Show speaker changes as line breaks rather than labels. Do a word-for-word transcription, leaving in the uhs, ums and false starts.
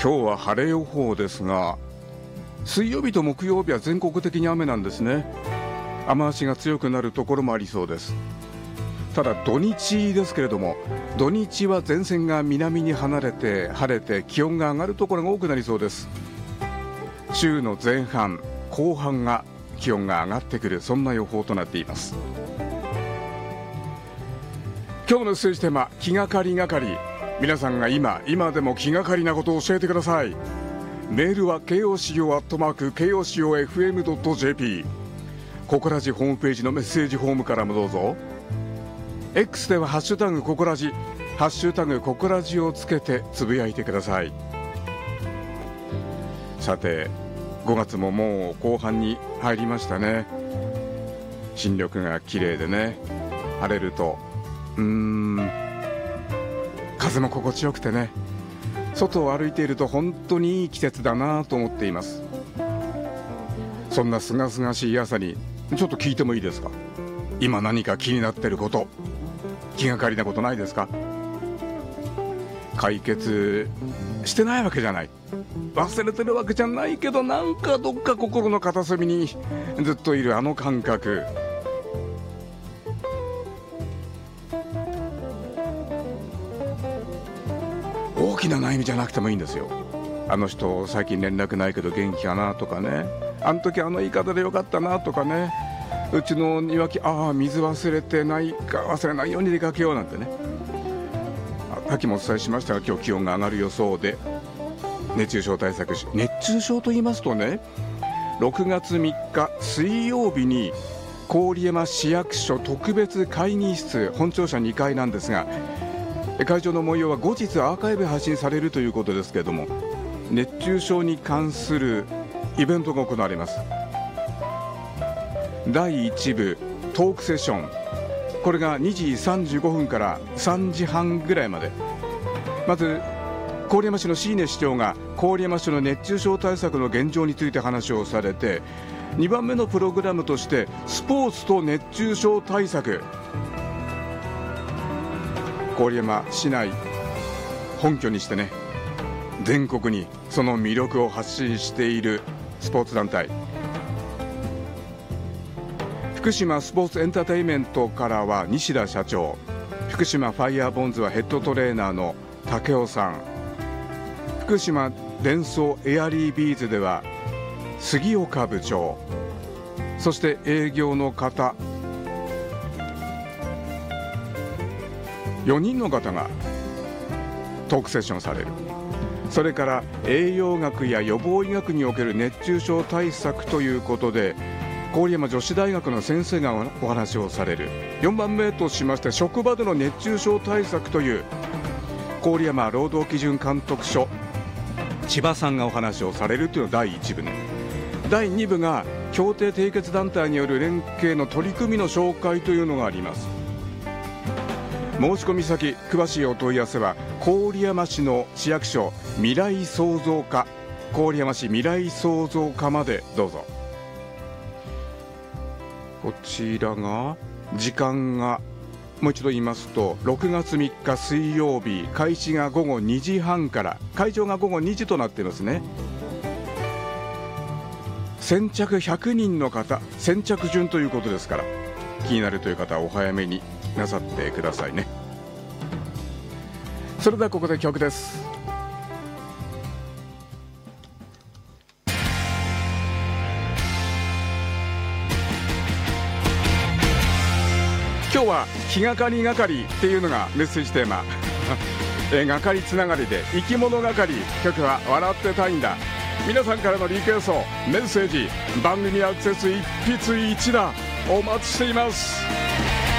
今日は晴れ予報ですが、水曜日と木曜日は全国的に雨なんですね。雨足が強くなるところもありそうです。ただ土日ですけれども、土日は前線が南に離れて晴れて気温が上がるところが多くなりそうです。週の前半後半が気温が上がってくる、そんな予報となっています。今日のメッセージテーマ、気がかりがかり。皆さんが今今でも気がかりなことを教えてください。メールは ケーオーシーオー アットマーク ケーオーシーオーエフエム ドット ジェーピー、 ココラジホームページのメッセージフォームからもどうぞ。 X ではハッシュタグココラジ、ハッシュタグココラジをつけてつぶやいてください。さてごがつももう後半に入りましたね。新緑が綺麗でね、晴れるとうーん風も心地よくてね、外を歩いていると本当にいい季節だなと思っています。そんなすがすがしい朝にちょっと聞いてもいいですか。今何か気になってること、気がかりなことないですか。解決してないわけじゃない、忘れてるわけじゃないけど、なんかどっか心の片隅にずっといるあの感覚。大きな悩みじゃなくてもいいんですよ。あの人最近連絡ないけど元気かなとかね、あの時あの言い方でよかったなとかね、うちの庭木ああ水忘れてないか、忘れないように出かけようなんてね。さっきもお伝えしましたが、今日気温が上がる予想で熱中症対策し、熱中症と言いますとね、ろくがつみっか水曜日に郡山市役所特別会議室本庁舎にかいなんですが、会場の模様は後日アーカイブ配信されるということですけれども、熱中症に関するイベントが行われます。だいいち部トークセッション、これがにじさんじゅうごふんからさんじはんぐらいまで。まず郡山市の椎根市長が郡山市の熱中症対策の現状について話をされて、にばんめのプログラムとしてスポーツと熱中症対策、郡山市内本拠にしてね、全国にその魅力を発信しているスポーツ団体、福島スポーツエンターテインメントからは西田社長、福島ファイヤーボンズはヘッドトレーナーの武雄さん、福島伝送エアリービーズでは杉岡部長、そして営業の方よにんの方がトークセッションされる。それから栄養学や予防医学における熱中症対策ということで、郡山女子大学の先生がお話をされる。よんばんめとしまして、職場での熱中症対策という郡山労働基準監督署千葉さんがお話をされるというのがだいいち部ね。だいに部が協定締結団体による連携の取り組みの紹介というのがあります。申し込み先、詳しいお問い合わせは郡山市の市役所未来創造課、郡山市未来創造課までどうぞ。こちらが時間がもう一度言いますと、ろくがつみっか水曜日、開始がごごにじはんから会場がごごにじとなっていますね。先着ひゃくにんの方、先着順ということですから、気になるという方はお早めになさってくださいね。それではここで曲です。今日は気がかりがかりっていうのがメッセージテーマえがかりつながりで生き物がかり、曲は笑ってたいんだ。皆さんからのリクエストメッセージ、番組アクセス一筆一打お待ちしています。